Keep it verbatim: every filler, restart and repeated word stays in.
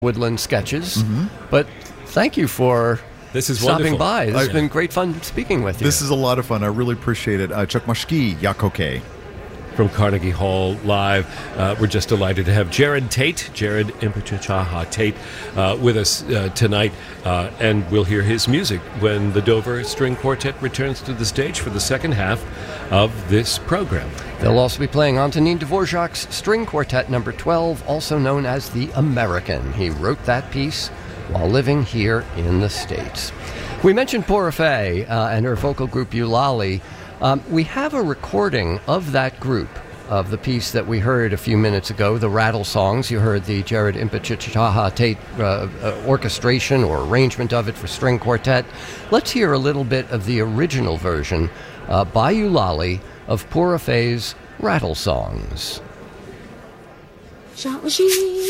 Woodland Sketches. Mm-hmm. But thank you for This is stopping wonderful. by. This has I- been great fun speaking with you. This is a lot of fun. I really appreciate it. Uh, Chuck Mashki, Yakoke. From Carnegie Hall Live. Uh, we're just delighted to have Jared Tate, Jared Impichachaha Tate, uh, with us uh, tonight, uh, and we'll hear his music when the Dover String Quartet returns to the stage for the second half of this program. They'll also be playing Antonin Dvorak's String Quartet number twelve, also known as the American. He wrote that piece while living here in the States. We mentioned Pura Fé uh, and her vocal group Eulalie. Um, we have a recording of that group, of the piece that we heard a few minutes ago, the Rattle Songs. You heard the Jared Impichachaha Tate uh, uh, orchestration or arrangement of it for string quartet. Let's hear a little bit of the original version uh, by Eulalie of Pura Fé's Rattle Songs.